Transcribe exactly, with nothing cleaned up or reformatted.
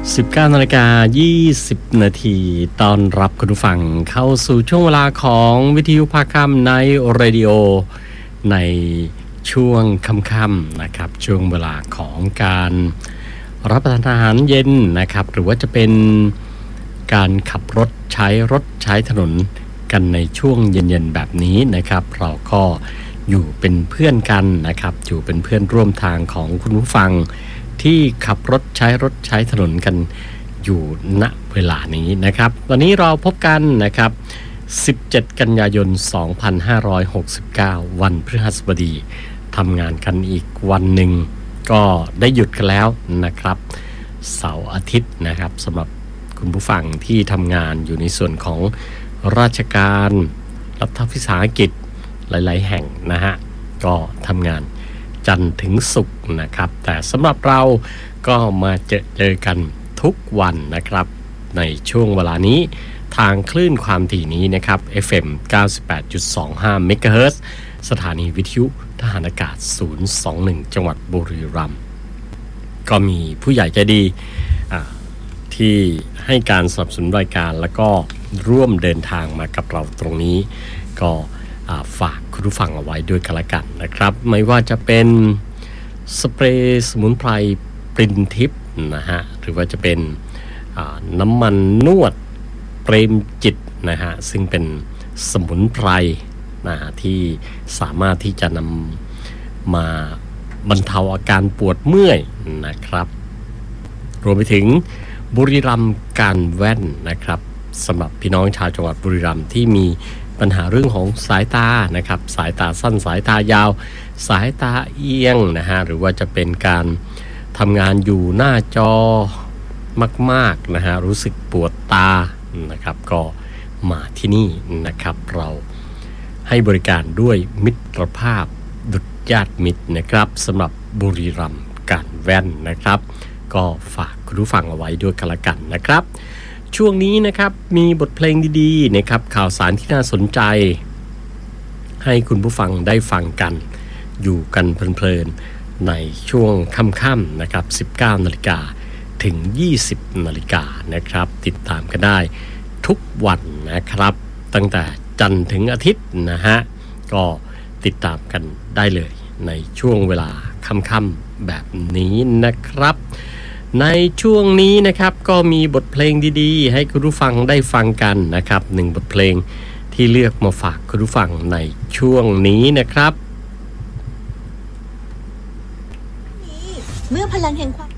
สิบเก้านาฬิกายี่สิบนาทีต้อนรับคุณผู้ฟังเข้าสู่ช่วงเวลาของวิทยุภาคค่ำในเรดิโอในช่วงค่ำๆนะครับช่วงเวลาของการรับประทานอาหารเย็นนะครับหรือว่าจะเป็นการขับรถใช้รถใช้ถนนกันในช่วงเย็นๆแบบนี้นะครับเราก็อยู่เป็นเพื่อนกันนะครับอยู่เป็นเพื่อนร่วมทางของคุณผู้ฟังที่ขับรถใช้รถใช้ถนนกันอยู่ณเวลานี้นะครับวันนี้เราพบกันนะครับสิบเจ็ดกันยายนสองพันห้าร้อยหกสิบเก้าวันพฤหัสบดีทำงานกันอีกวันหนึ่งก็ได้หยุดกันแล้วนะครับเสาร์อาทิตย์นะครับสำหรับคุณผู้ฟังที่ทำงานอยู่ในส่วนของราชการรัฐวิสาหกิจหลายๆแห่งนะฮะก็ทำงานจันทร์ถึงศุกร์นะครับแต่สำหรับเราก็มาเจอเจอกันทุกวันนะครับในช่วงเวลานี้ทางคลื่นความถี่นี้นะครับ เอฟ เอ็ม เก้าสิบแปดจุดสองห้า เมกะเฮิรตซ์สถานีวิทยุทหารอากาศศูนย์สองหนึ่งจังหวัดบุรีรัมย์ก็มีผู้ใหญ่ใจดีที่ให้การสนับสนุนรายการแล้วก็ร่วมเดินทางมากับเราตรงนี้ก็ฝากคุณผู้ฟังเอาไว้ด้วยกันละกันนะครับไม่ว่าจะเป็นสเปรย์สมุนไพรปรินทิพย์นะฮะหรือว่าจะเป็นน้ำมันนวดเปรมจิตนะฮะซึ่งเป็นสมุนไพรนะฮะที่สามารถที่จะนำมาบรรเทาอาการปวดเมื่อยนะครับรวมไปถึงบุรีรัมย์การแว่นนะครับสำหรับพี่น้องชาวจังหวัดบุรีรัมย์ที่มีปัญหาเรื่องของสายตานะครับสายตาสั้นสายตายาวสายตาเอียงนะฮะหรือว่าจะเป็นการทำงานอยู่หน้าจอมากๆนะฮะรู้สึกปวดตานะครับก็มาที่นี่นะครับเราให้บริการด้วยมิตรภาพดุจญาติมิตรนะครับสำหรับบุรีรัมย์การแว่นนะครับก็ฝากคุณผู้ฟังเอาไว้ด้วยกันละกันนะครับช่วงนี้นะครับมีบทเพลงดีๆนะครับข่าวสารที่น่าสนใจให้คุณผู้ฟังได้ฟังกันอยู่กันเพลินๆในช่วงค่ำๆนะครับ สิบเก้านาฬิกา ถึง ยี่สิบนาฬิกานะครับติดตามกันได้ทุกวันนะครับตั้งแต่จันทร์ถึงอาทิตย์นะฮะก็ติดตามกันได้เลยในช่วงเวลาค่ำๆแบบนี้นะครับในช่วงนี้นะครับก็มีบทเพลงดีๆให้คุณผู้ฟังได้ฟังกันนะครับหนึ่งบทเพลงที่เลือกมาฝากคุณผู้ฟังในช่วงนี้นะครับเมื่อพลังแห่งความ